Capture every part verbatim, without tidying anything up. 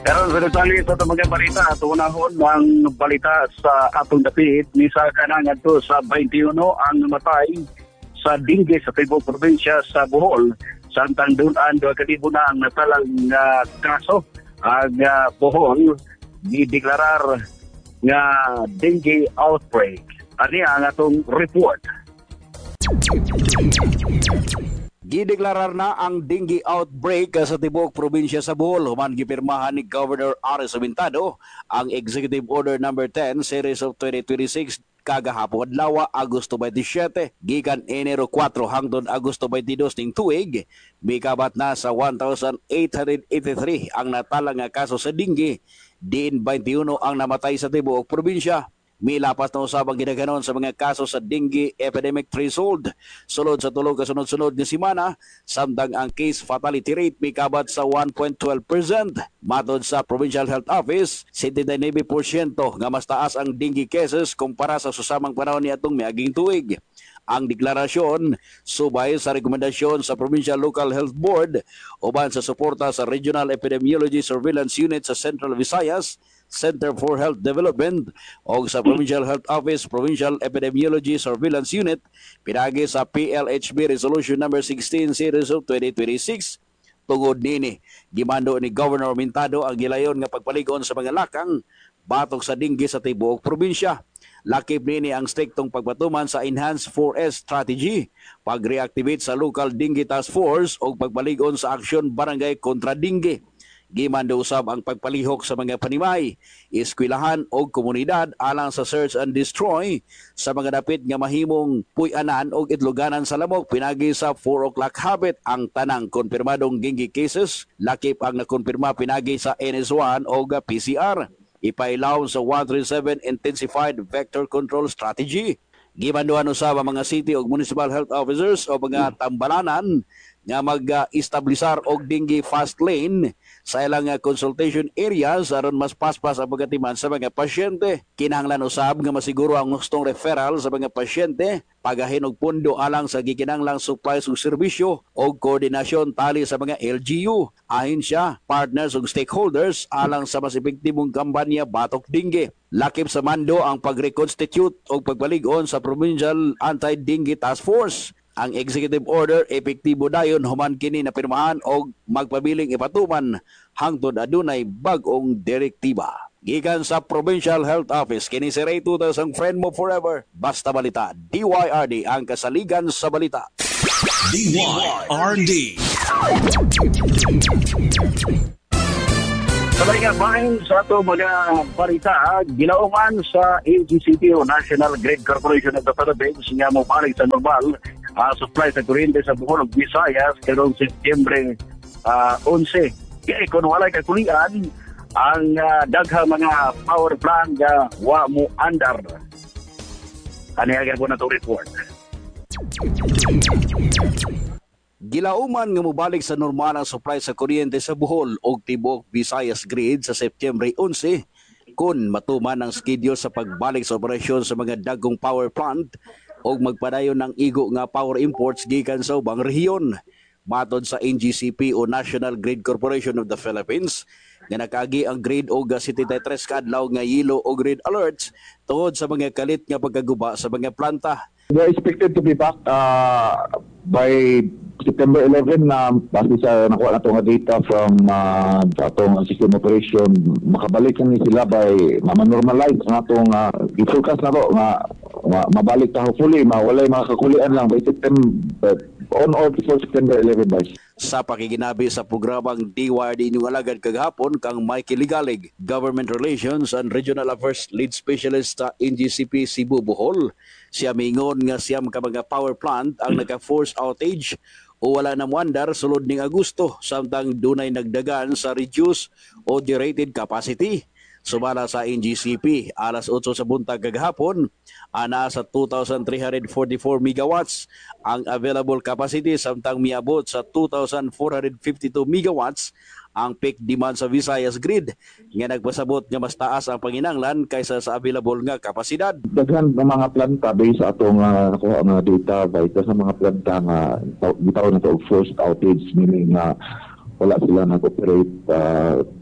Karon sa detalye sa itong mga balita, at unahon ang balita sa atong dapit, misa ka na ngadto sa twenty-one ang namatay sa dengue sa tibok probinsya sa Bohol. Samtang dunan do kalibo na ang natalang uh, kaso ang uh, Bohol gideklarar nga dengue outbreak. Ani ang atong report. Gideklarar na ang dengue outbreak sa tibok probinsya sa Bohol. Human gipirmahan ni Governor Ares Aventado ang Executive Order number ten Series of twenty twenty-six kagahapon adlaw Agosto twenty-seven gikan Enero four hangtod Agosto twenty-two ning tuig. Mikabat na sa one thousand eight hundred eighty-three ang natalang nga kaso sa dengue, diin twenty-one ang namatay sa tibuok probinsya. Milapas na usab ang ginaganon sa mga kaso sa dengue epidemic threshold sulod sa tulo ka sunod-sunod nga semana, samtang ang case fatality rate mikabat sa one point one two percent. Matod sa Provincial Health Office, seventy-nine percent nga mas taas ang dengue cases kumpara sa susamang panahon niadtong miaging tuig. Ang deklarasyon subay sa rekomendasyon sa Provincial Local Health Board uban sa suporta sa Regional Epidemiology Surveillance Unit sa Central Visayas, Center for Health Development o sa Provincial Health Office Provincial Epidemiology Surveillance Unit pinagi sa P L H B Resolution number sixteen Series of twenty twenty-six. Tungod nini, gimando ni Governor Aventado ang gilayon nga pagpaligon sa mga lakang batok sa dengue sa tibuok probinsya. Lakip nini ang striktong pagpatuman sa Enhanced four S Strategy, pag-reactivate sa Local Dengue Task Force o pagpaligon sa Aksyon Barangay kontra Dengue. Gimando usab ang pagpalihok sa mga panimay, eskwelahan o komunidad alang sa search and destroy sa mga dapit nga mahimong puy-anan o itluganan sa lamok pinagi sa four o'clock habit ang tanang konfirmadong dengue cases. Lakip ang nakonfirma pinagi sa N S one o P C R. Ipailaw sa one thirty-seven Intensified Vector Control Strategy. Gimanduan usab ang mga city o municipal health officers o mga tambalanan nga mag-establisar og dengue fast lane sa ilang consultation areas aron mas paspas ang pagatiman sa mga pasyente. Kinahanglan usab nga masiguro ang gustong referral sa mga pasyente, pagahin og pundo alang sa gikinahanglang supplies ug serbisyo o koordinasyon tali sa mga L G U, ahensya, partners ug stakeholders alang sa mas epektibong kampanya batok dengue. Lakip sa mando ang pag-reconstitute o pagbalig-on sa Provincial Anti-Dengue Task Force. Ang executive order epektibo dayon human kini na pirmahan og magpabiling ipatuman hangtod adunay bag-ong direktiba. Gikan sa Provincial Health Office, kini si Ray Tutas ang friend mo forever. Basta balita, D Y R D ang kasaligan sa balita. D Y R D. Sabay nga bahin sa ito mga balita, ginauman sa A G C P o National Grid Corporation of the Philippines nga mo balik sa normal uh, supply sa kuryente sa Bohol ug Visayas karong Setyembre uh, eleven. Kaya kung wala kakulian, ang uh, daghang mga power plant nga wa mo andar. Kaniya po na ito report. Gilauman nga mobalik sa normal ang supply sa kuryente sa Bohol ug tibuok Visayas grid sa Setyembre eleven kun matuman ang schedule sa pagbalik sa operasyon sa mga dagkong power plant ug magpadayon ng igo nga power imports gikan sa ubang rehiyon. Matod sa N G C P o National Grid Corporation of the Philippines, nga nakagi ang grade o seventy-three kadlaw nga yellow o grade alerts tungod sa mga kalit nga pagkaguba sa mga planta. They're expected to be back uh, by September eleventh na base sa nakuha na ito nga data from uh, atong system operation. Makabalik na sila by ma-normalize na itong uh, i-forecast na ito nga mabalik ta hopefully, mawalay mga kakulian lang by September, on or before September eleventh by. Sa pakiginabi sa programang D Y R D inyong alagad kagahapon kang Mikey Ligalig, Government Relations and Regional Affairs Lead Specialist sa N G C P Cebu Bohol. Siya mingon nga siyam ka mga power plant ang naka-force outage o wala na muandar sulod ning Agosto samtang dunay nagdagan sa reduced o derated capacity. Sumala sa N G C P, alas eight sa buntag kagahapon, ana sa two thousand three hundred forty-four megawatts ang available capacity samtang miabot sa two thousand four hundred fifty-two megawatts ang peak demand sa Visayas grid nga nagpasabot nga mas taas ang panginanglan kaysa sa available nga kapasidad. Daghan ng mga planta based sa atong uh, nakuha nga data by sa mga planta nga bitaw na to forced outage, meaning nga uh, wala sila nag-operate uh,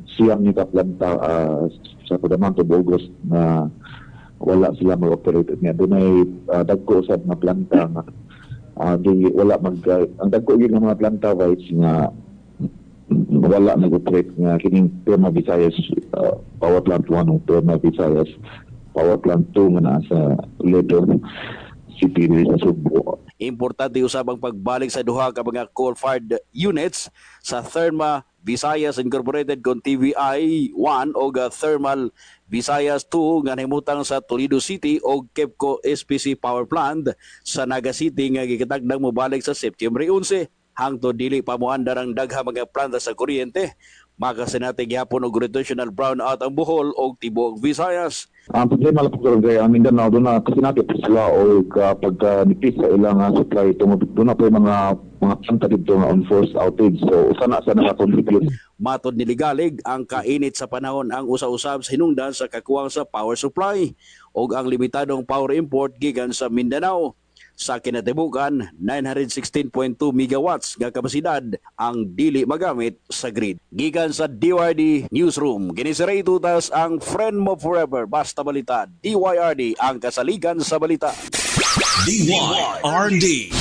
siyam ni kaplanta uh, sa Padamanto Bogos na wala sila mag-operate niya. Doon ay uh, dagko sa mga planta nga uh, di, wala mag uh, ang dagko yun ng mga planta rights nga wala nag-operate nga kining Perma Visayas uh, Power Plant one o Perma Visayas Power Plant two nga nasa Ledo City sa Subo. Importante usab ang pagbalik sa duha ka mga coal-fired units sa Therma Visayas Incorporated kon T V I one o Thermal Visayas two nga nahimutang sa Toledo City o KEPCO S P C Power Plant sa Naga City nga gikatagdang mobalik sa September eleven hangtod dili pa moandar ang dagha mga planta sa kuryente. Makasinati gyapon og rotational brownout ang Bohol o tibuok Visayas. Ang problema lang po karon kay ang Mindanao doon na kasi natin po sila o pagka nipis sa ilang uh, supply tumubig doon na po yung mga mga planta dito nga on forced outage. So sana sana ka-contribute. Matod ni Ligalig, ang kainit sa panahon ang usa-usab sa hinungdan sa kakuwang sa power supply o ang limitadong power import gikan sa Mindanao. Sa kinatibukan, nine hundred sixteen point two megawatts nga kapasidad ang dili magamit sa grid. Gikan sa D Y R D Newsroom, giniseray tutas ang friend mo forever, basta balita. D Y R D, ang kasaligan sa balita. D Y R D.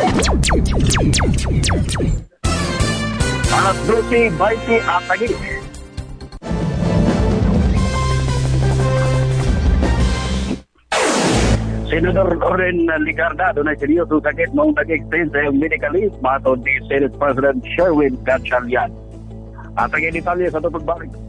Alas dose twenty at tagi. Senador Oren Ligarda doon ay seryoso sakit noong nag-extend sa medical leave matod ni Senate President Sherwin Gatchalian. At ang detalye sa ito pagbalik.